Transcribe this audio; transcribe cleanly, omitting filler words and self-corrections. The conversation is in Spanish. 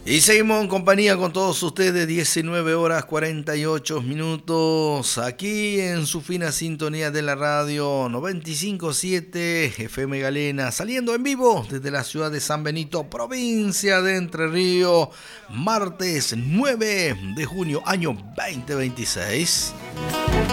Y seguimos en compañía con todos ustedes, 19 horas 48 minutos, aquí en su fina sintonía de la radio 95.7 FM Galena, saliendo en vivo desde la ciudad de San Benito, provincia de Entre Ríos, martes 9 de junio, año 2026.